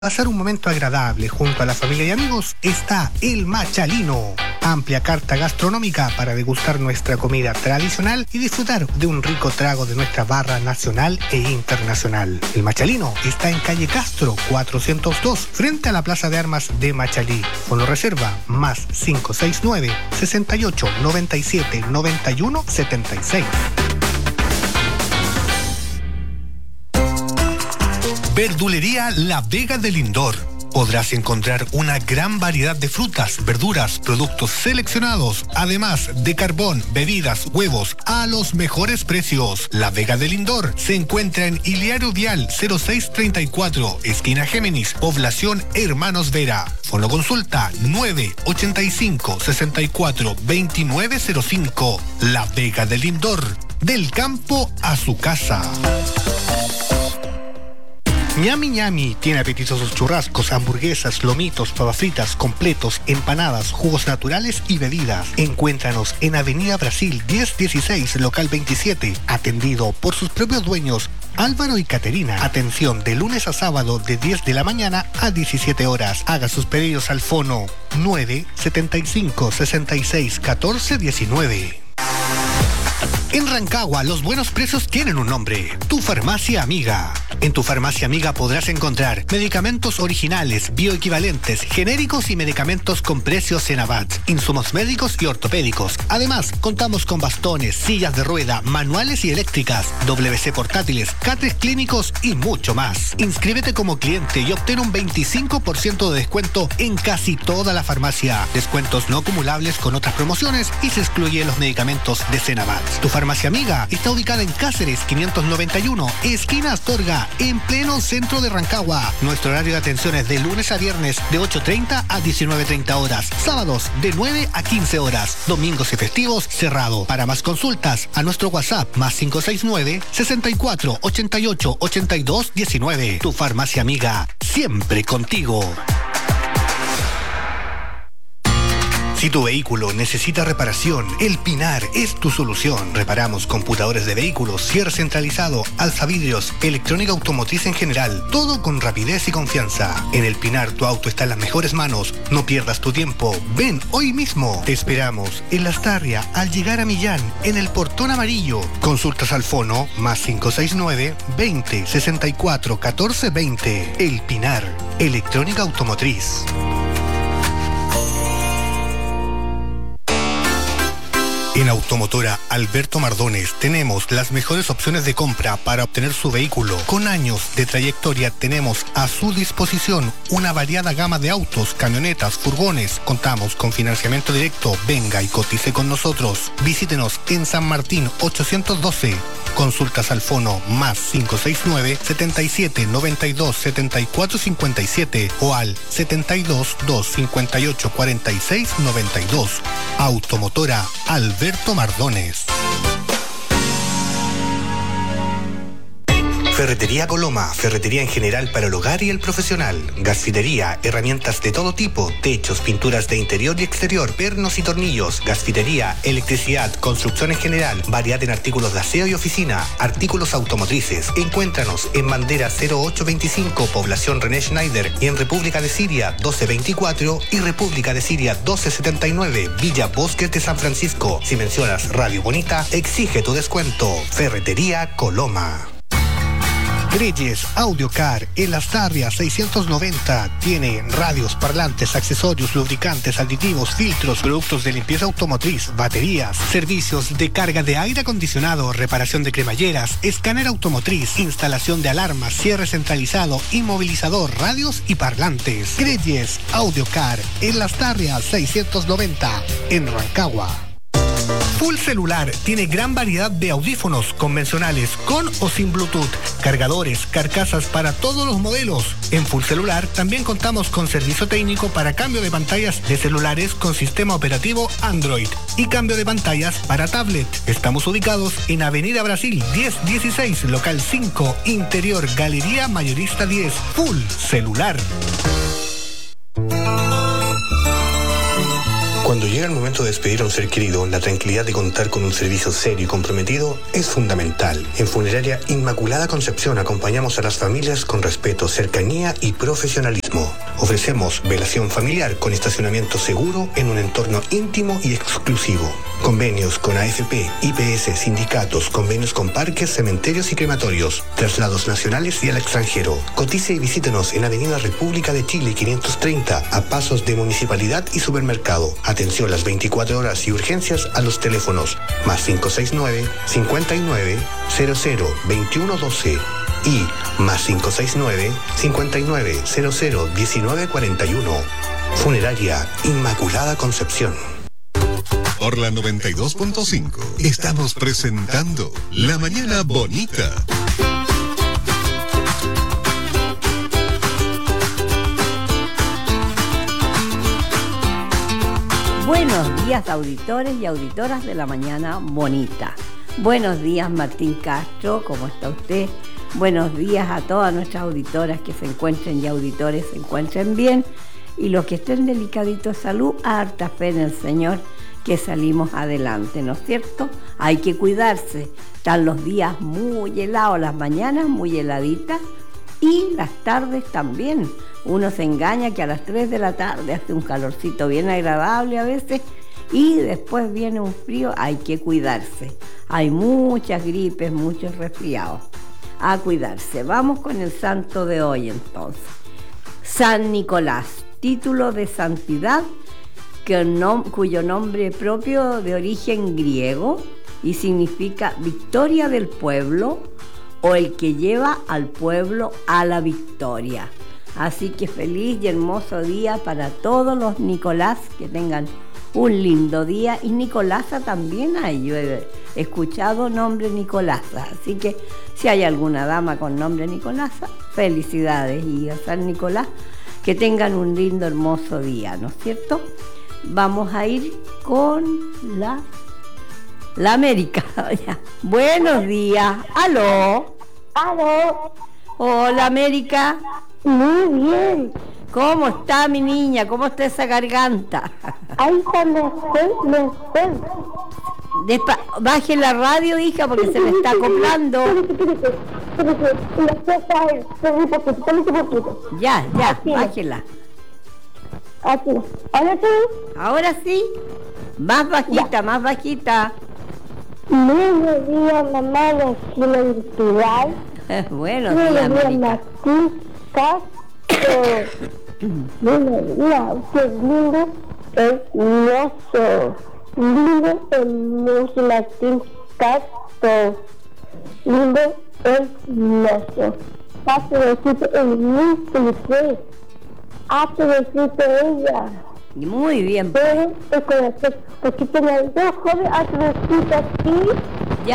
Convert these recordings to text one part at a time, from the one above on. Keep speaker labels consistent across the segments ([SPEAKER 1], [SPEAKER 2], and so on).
[SPEAKER 1] Pasar un momento agradable junto a la familia y amigos está El Machalino. Amplia carta gastronómica para degustar nuestra comida tradicional y disfrutar de un rico trago de nuestra barra nacional e internacional. El Machalino está en calle Castro 402, frente a la Plaza de Armas de Machalí. Fono reserva más 569 68 97 91 76. Verdulería La Vega del Lindor. Podrás encontrar una gran variedad de frutas, verduras, productos seleccionados, además de carbón, bebidas, huevos, a los mejores precios. La Vega del Lindor se encuentra en Iliario Vial 0634, esquina Géminis, población Hermanos Vera. Fono consulta 985 64 2905. La Vega del Lindor, del campo a su casa. Ñami Ñami tiene apetitosos churrascos, hamburguesas, lomitos, papas fritas, completos, empanadas, jugos naturales y bebidas. Encuéntranos en Avenida Brasil 1016, local 27, atendido por sus propios dueños, Álvaro y Caterina. Atención de lunes a sábado de 10 de la mañana a 17 horas. Haga sus pedidos al fono 975 66 14 19. En Rancagua, los buenos precios tienen un nombre: Tu Farmacia Amiga. En Tu Farmacia Amiga podrás encontrar medicamentos originales, bioequivalentes, genéricos y medicamentos con precios en Abad, insumos médicos y ortopédicos. Además, contamos con bastones, sillas de rueda, manuales y eléctricas, WC portátiles, catres clínicos y mucho más. Inscríbete como cliente y obtén un 25% de descuento en casi toda la farmacia. Descuentos no acumulables con otras promociones y se excluyen los medicamentos de Senabat. Tu Farmacia Amiga está ubicada en Cáceres 591, esquina Astorga, en pleno centro de Rancagua. Nuestro horario de atención es de lunes a viernes de 8:30 a 19:30 horas, sábados de 9 a 15 horas, domingos y festivos cerrado. Para más consultas, a nuestro WhatsApp más 569 64 88 82 19. Tu Farmacia Amiga, siempre contigo. Si tu vehículo necesita reparación, El Pinar es tu solución. Reparamos computadores de vehículos, cierre centralizado, alzavidrios, electrónica automotriz en general. Todo con rapidez y confianza. En El Pinar tu auto está en las mejores manos. No pierdas tu tiempo. Ven hoy mismo. Te esperamos en Las Tarrias al llegar a Millán, en el portón amarillo. Consultas al fono más 569 20 64 14 20. El Pinar, electrónica automotriz. En Automotora Alberto Mardones tenemos las mejores opciones de compra para obtener su vehículo. Con años de trayectoria tenemos a su disposición una variada gama de autos, camionetas, furgones. Contamos con financiamiento directo. Venga y cotice con nosotros. Visítenos en San Martín 812. Consultas al fono más 569 77 92 74 57 o al 72 258 46 92. Automotora Alberto Mardones. Ferretería Coloma, ferretería en general para el hogar y el profesional. Gasfitería, herramientas de todo tipo, techos, pinturas de interior y exterior, pernos y tornillos. Gasfitería, electricidad, construcción en general, variedad en artículos de aseo y oficina, artículos automotrices. Encuéntranos en Bandera 0825, población René Schneider, y en República de Siria 1224 y República de Siria 1279, Villa Bosques de San Francisco. Si mencionas Radio Bonita, exige tu descuento. Ferretería Coloma. Greyes Audiocar en Las Tarrias 690 tiene radios, parlantes, accesorios, lubricantes, aditivos, filtros, productos de limpieza automotriz, baterías, servicios de carga de aire acondicionado, reparación de cremalleras, escáner automotriz, instalación de alarmas, cierre centralizado, inmovilizador, radios y parlantes. Greyes Audiocar en Las Tarrias 690 en Rancagua. Full Celular tiene gran variedad de audífonos convencionales con o sin Bluetooth, cargadores, carcasas para todos los modelos. En Full Celular también contamos con servicio técnico para cambio de pantallas de celulares con sistema operativo Android y cambio de pantallas para tablet. Estamos ubicados en Avenida Brasil 1016, local 5, interior Galería Mayorista 10. Full Celular. Cuando llega el momento de despedir a un ser querido, la tranquilidad de contar con un servicio serio y comprometido es fundamental. En Funeraria Inmaculada Concepción acompañamos a las familias con respeto, cercanía y profesionalismo. Ofrecemos velación familiar con estacionamiento seguro en un entorno íntimo y exclusivo. Convenios con AFP, IPS, sindicatos, convenios con parques, cementerios y crematorios, traslados nacionales y al extranjero. Cotice y visítenos en Avenida República de Chile 530, a pasos de Municipalidad y Supermercado. Atención las 24 horas y urgencias a los teléfonos +569 59 00 21 12 y +569 59 00 19 41. Funeraria Inmaculada Concepción.
[SPEAKER 2] Por la 92.5 estamos presentando La Mañana Bonita.
[SPEAKER 3] Buenos días, auditores y auditoras de La Mañana Bonita. Buenos días, Martín Castro, ¿cómo está usted? Buenos días a todas nuestras auditoras que se encuentren y auditores se encuentren bien, y los que estén delicaditos de salud, harta fe en el Señor, que salimos adelante, ¿no es cierto? Hay que cuidarse. Están los días muy helados, las mañanas muy heladitas y las tardes también. Uno se engaña que a las 3 de la tarde hace un calorcito bien agradable a veces y después viene un frío. Hay que cuidarse. Hay muchas gripes, muchos resfriados. A cuidarse. Vamos con el santo de hoy entonces. San Nicolás, título de santidad cuyo nombre propio de origen griego y significa victoria del pueblo o el que lleva al pueblo a la victoria. Así que feliz y hermoso día para todos los Nicolás, que tengan un lindo día. Y Nicolasa también hay, yo he escuchado nombre Nicolasa, así que si hay alguna dama con nombre Nicolasa, felicidades, y a San Nicolás que tengan un lindo hermoso día, ¿no es cierto? Vamos a ir con la América. Buenos días. ¿Aló?
[SPEAKER 4] ¡Aló!
[SPEAKER 3] Hola, América.
[SPEAKER 4] Muy bien.
[SPEAKER 3] ¿Cómo está mi niña? ¿Cómo está esa garganta?
[SPEAKER 4] Ahí está, me fue.
[SPEAKER 3] Baje la radio, hija, porque se me está acoplando. Ya, bájela.
[SPEAKER 4] Aquí. ¿Ahora sí?
[SPEAKER 3] Ahora sí. Más bajita, ya. Más bajita.
[SPEAKER 4] Buenos días, mamá de Esquina Virtual.
[SPEAKER 3] Buenos días, América.
[SPEAKER 4] Buenos días, qué lindo, hermoso. Lindo, hermoso, Martín Castro. Lindo, hermoso. Paso besito en muy feliz. Hace besito ella.
[SPEAKER 3] Muy bien.
[SPEAKER 4] Pero el corazón, porque tiene el dos jóvenes, hace besito aquí.
[SPEAKER 3] Ya.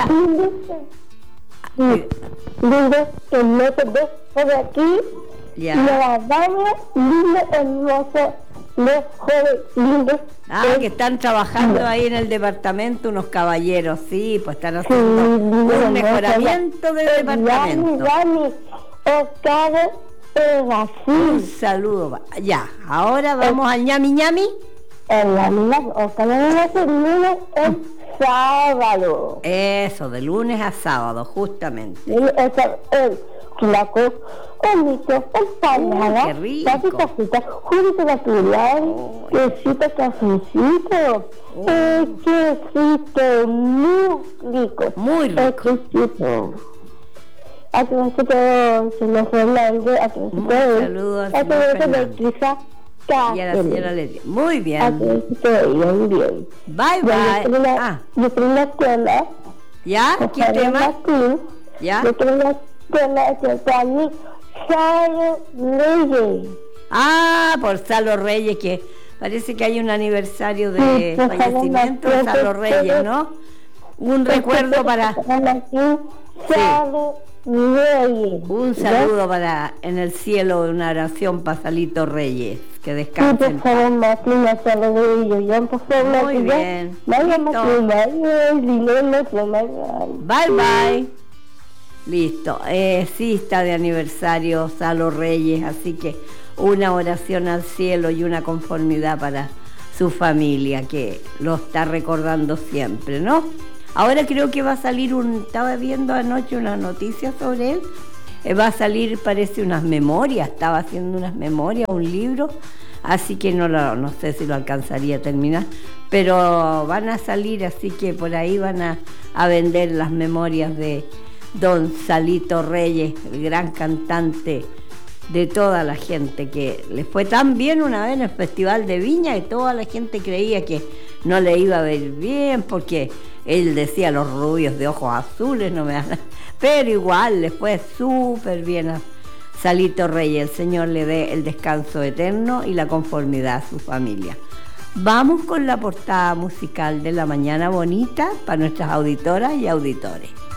[SPEAKER 4] Lindo, hermoso, dos jóvenes aquí.
[SPEAKER 3] Ya.
[SPEAKER 4] Y la dama, lindo, hermoso, dos jóvenes, lindos.
[SPEAKER 3] Que están trabajando ahí en el departamento unos caballeros, sí, pues están haciendo un mejoramiento del departamento. Un saludo. Ya, ahora vamos al ñami ñami.
[SPEAKER 4] El sábado.
[SPEAKER 3] Eso, de lunes a sábado, justamente.
[SPEAKER 4] Empanada,
[SPEAKER 3] qué rico.
[SPEAKER 4] juguito natural, quesito, cafecito, quesito muy rico.
[SPEAKER 3] Muy rico.
[SPEAKER 4] Quesito. A tu besito, señor Fernández, a tu besito,
[SPEAKER 3] saludos al señor Fernández. Y a la señora Leti. Muy bien.
[SPEAKER 4] A tu besito, bien.
[SPEAKER 3] Bye, bye.
[SPEAKER 4] Yo tengo una escuela.
[SPEAKER 3] ¿Ya? ¿Qué tema? ¿Ya?
[SPEAKER 4] Yo tengo una escuela que está allí, Salo Reyes.
[SPEAKER 3] Por Salo Reyes, que parece que hay un aniversario de fallecimiento de Salo Reyes, ¿no? Un recuerdo para...
[SPEAKER 4] Salo Reyes.
[SPEAKER 3] Un saludo para en el cielo, una oración para Salito Reyes, que descansen. Muy bien. Bye bye. Listo. Sí está de aniversario Salo Reyes, así que una oración al cielo y una conformidad para su familia, que lo está recordando siempre, ¿no? Ahora creo que va a salir estaba viendo anoche unas noticias sobre él, va a salir, parece, unas memorias, estaba haciendo unas memorias, un libro, así que no sé si lo alcanzaría a terminar, pero van a salir, así que por ahí van a vender las memorias de don Salito Reyes, el gran cantante de toda la gente, que le fue tan bien una vez en el Festival de Viña, y toda la gente creía que no le iba a ver bien, porque él decía los rubios de ojos azules, no me dan, pero igual le fue súper bien a Salito Reyes. El Señor le dé el descanso eterno y la conformidad a su familia. Vamos con la portada musical de La Mañana Bonita para nuestras auditoras y auditores.